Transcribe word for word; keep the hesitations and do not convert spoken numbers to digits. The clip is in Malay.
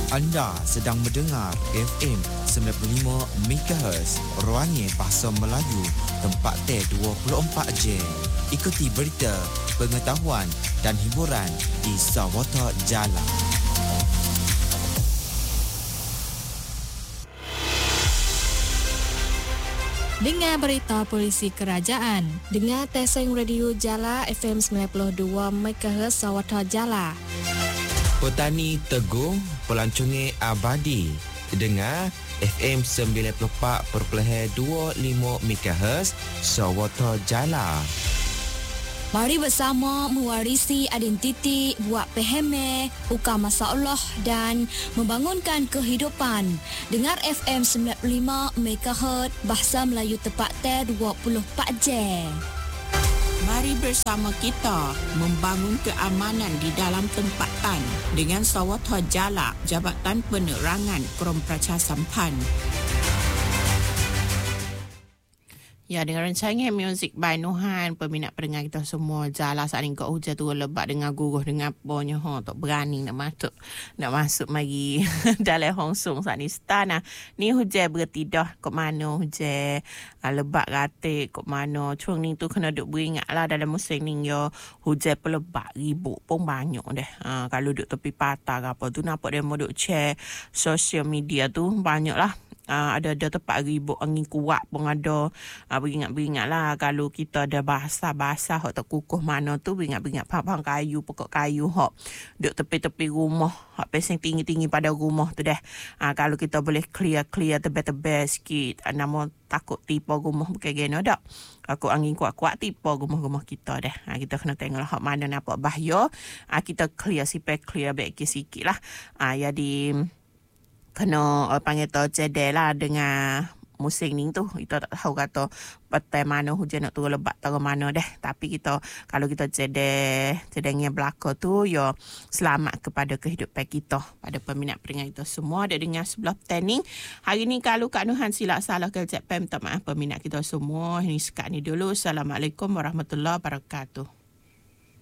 Anda sedang mendengar F M sembilan puluh lima MHz Ruangnya Bahasa Melayu, tempat T dua puluh empat jam. Ikuti berita, pengetahuan dan hiburan di Sawata Jala. Dengar berita polisi kerajaan. Dengar Teseng Radio Jala F M sembilan puluh dua MHz Sawata Jala. Petani Teguh, pelancongan abadi. Dengar F M sembilan puluh empat perpuluhan dua lima MHz Sawata Jala. Mari bersama mewarisi identiti, buat peheme, buka masalah dan membangunkan kehidupan. Dengar F M sembilan puluh lima MHz Bahasa Melayu tepat T dua puluh empat jam. Mari bersama kita membangun keamanan di dalam tempatan dengan Sawata Jala, Jabatan Penerangan Kurum Praca Sampan. Ya, dengan rancangan Music by Nuhan, peminat pendengar kita semua, Jala saat ni kat hujan tu lebat dengan guruh dengan apanya, ha, tak berani nak masuk, nak masuk mari dalam Hong Song saat ni. Stana, ni hujan berhenti dah, kat mana hujan, uh, lebat ratik, kat mana, curang ni tu kena duk beringat lah dalam musim ni, ya, hujan pelebat, ribut pun banyak dah. Uh, kalau duk tepi patah ke apa tu, nampak dia mau duk share social media tu, banyak lah. Uh, ada ada tempat ribut angin kuat pun ada. Uh, beringat-beringat lah kalau kita ada basah-basah hok terkukuh mana tu, beringat-beringat pang-pang kayu, pokok kayu hok duk tepi-tepi rumah, hok pesing tinggi-tinggi pada rumah tu dah. Uh, kalau kita boleh clear-clear tebel-tebel sikit, uh, nama takut tipu rumah bukan geno dak. Aku angin kuat-kuat tipu rumah-rumah kita dah. Uh, kita kena tengok lah hok mana nampak bahaya. Uh, kita clear sipek clear baik sikit lah. Uh, jadi kena uh, panggil tu cedek lah dengan musim ni tu. Kita tak tahu kata petai mana hujan nak turun lebat taruh mana dah. Tapi kita, kalau kita cedek, cedeknya belakang tu, ya selamat kepada kehidupan kita. Pada peminat pendengar kita semua, ada dengar sebelah tening. Hari ni kalau Kak Nuhan silap salah ke Cik Pem, tak maaf peminat kita semua. Ini sekat ni dulu. Assalamualaikum warahmatullahi wabarakatuh.